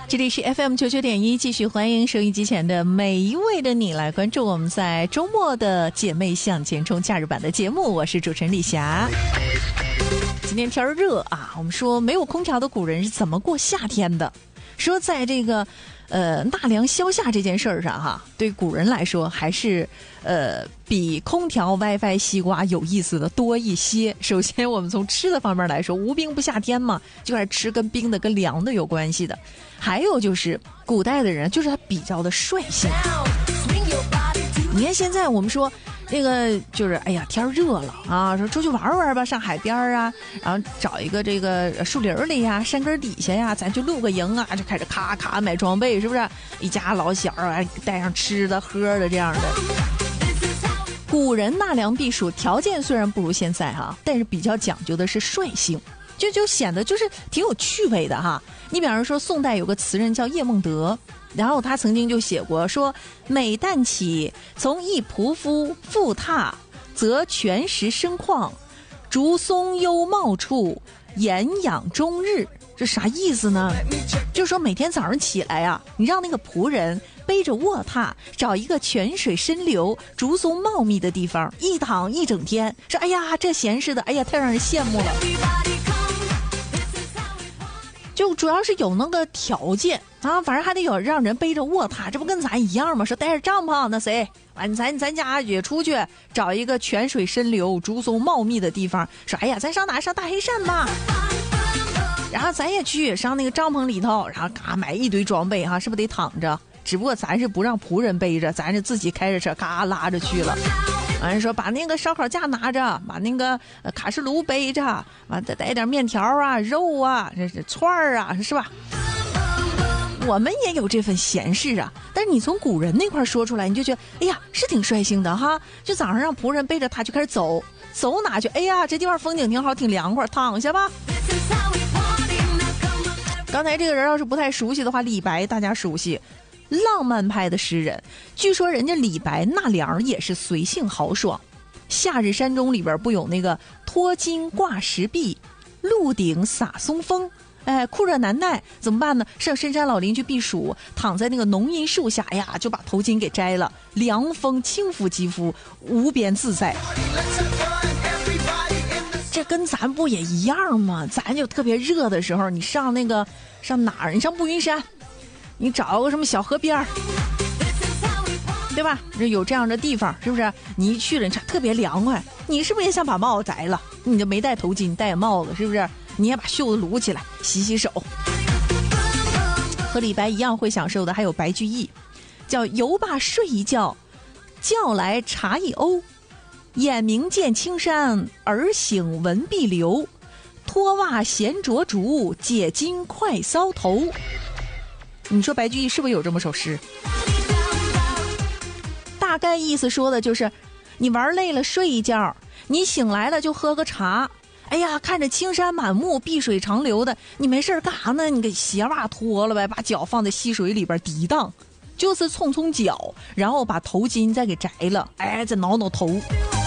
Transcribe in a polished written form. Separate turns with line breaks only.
这里是 FM99.1，继续欢迎收音机前的每一位的你来关注我们在周末的姐妹向前冲假日版的节目，我是主持人丽霞。今天天热啊，我们说没有空调的古人是怎么过夏天的？说在这个纳凉消夏这件事儿上哈，对古人来说还是比空调 WiFi 西瓜有意思的多一些。首先我们从吃的方面来说，无冰不夏天嘛，就爱吃跟冰的跟凉的有关系的。还有就是古代的人就是他比较的率性。你看现在我们说那个就是哎呀天热了啊，说出去玩玩吧，上海边啊，然后找一个这个树林里呀、山根底下呀，咱就露个营啊，就开始咔咔买装备，是不是？一家老小啊，带上吃的喝的这样的。古人纳凉避暑条件虽然不如现在哈，但是比较讲究的是率性，就显得就是挺有趣味的哈。你比方说宋代有个词人叫叶梦得，然后他曾经就写过说，每旦起从一仆夫复榻，则泉石生旷，竹松幽茂处，言养终日。这啥意思呢？就是说每天早上起来啊，你让那个仆人背着卧榻，找一个泉水深流、竹松茂密的地方，一躺一整天。说哎呀，这闲适的，哎呀，太让人羡慕了。就主要是有那个条件啊，反正还得有让人背着卧榻，这不跟咱一样吗？说带着帐篷，那谁咱家也出去找一个泉水深流、竹松茂密的地方，说哎呀，咱上哪？上大黑山吧。然后咱也去上那个帐篷里头，然后嘎买一堆装备哈，是不是得躺着？只不过咱是不让仆人背着，咱是自己开着车嘎拉着去了。完说把那个烧烤架拿着，把那个卡式炉背着，完再带点面条啊、肉啊、这串儿啊，是吧？我们也有这份闲事啊，但是你从古人那块说出来，你就觉得哎呀，是挺率性的哈。就早上让仆人背着他就开始走哪去？哎呀，这地方风景挺好，挺凉快，躺下吧。刚才这个人要是不太熟悉的话，李白大家熟悉。浪漫派的诗人，据说人家李白纳凉也是随性豪爽。夏日山中里边不有那个脱巾挂石壁，鹿顶洒松风，哎，酷热难耐怎么办呢？上深山老林去避暑，躺在那个浓荫树下呀，就把头巾给摘了，凉风轻拂肌肤，无边自在。这跟咱不也一样吗？咱就特别热的时候，你上哪儿？你上步云山，你找个什么小河边儿，对吧？有这样的地方，是不是？你一去了，你特别凉快。你是不是也想把帽子摘了？你就没戴头巾，戴帽子，是不是？你也把袖子撸起来，洗洗手。和李白一样会享受的还有白居易，叫游罢睡一觉，觉来茶一瓯，眼明见青山，耳醒闻碧流，脱袜闲酌竹，解襟快搔头。你说白居易是不是有这么首诗？大概意思说的就是你玩累了睡一觉，你醒来了就喝个茶，哎呀，看着青山满目，碧水长流的，你没事干啥呢？你给鞋袜脱了呗，把脚放在溪水里边涤荡，就是冲脚，然后把头巾再给摘了，哎，再挠挠头。